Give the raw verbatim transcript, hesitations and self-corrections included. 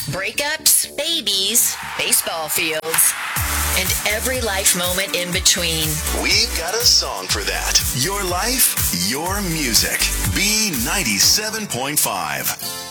breakups, babies, baseball fields, and every life moment in between. We've got a song for that. Your life, your music. B ninety-seven point five.